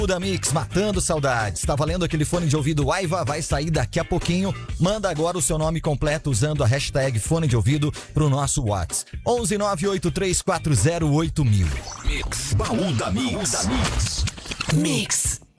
Da Mix, matando saudades. Tá valendo aquele fone de ouvido Aiva? Vai sair daqui a pouquinho. Manda agora o seu nome completo usando a hashtag fone de ouvido pro nosso WhatsApp. 11983408000. Mix, baú da Mix. Mix.